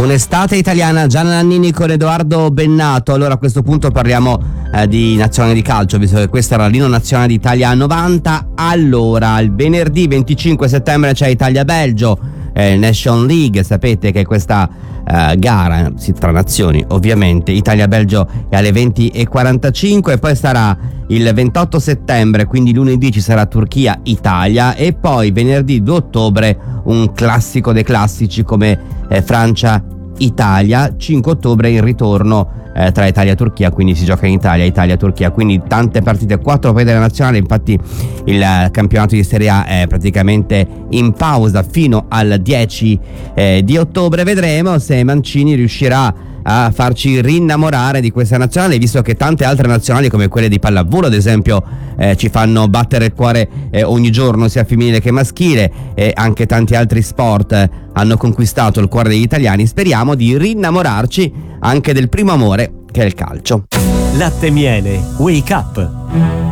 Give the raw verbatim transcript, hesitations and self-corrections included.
Un'estate italiana, Gianna Nannini con Edoardo Bennato. Allora a questo punto parliamo eh, di nazionale di calcio, visto che questa era l'inno nazionale d'Italia novanta. Allora, il venerdì venticinque settembre c'è Italia-Belgio, eh, Nation League, sapete che questa eh, gara sì, tra nazioni ovviamente. Italia-Belgio è alle venti e quarantacinque, e poi sarà il ventotto settembre, quindi lunedì ci sarà Turchia-Italia, e poi venerdì due ottobre un classico dei classici come eh, Francia-Italia. Cinque ottobre il ritorno eh, tra Italia e Turchia, quindi si gioca in Italia, Italia-Turchia, quindi tante partite, quattro partite della nazionale. Infatti il eh, campionato di Serie A è praticamente in pausa fino al dieci eh, di ottobre. Vedremo se Mancini riuscirà a farci rinnamorare di questa nazionale, visto che tante altre nazionali come quelle di pallavolo ad esempio eh, ci fanno battere il cuore eh, ogni giorno, sia femminile che maschile, e anche tanti altri sport eh, hanno conquistato il cuore degli italiani. Speriamo di rinnamorarci anche del primo amore che è il calcio. Latte Miele Wake Up.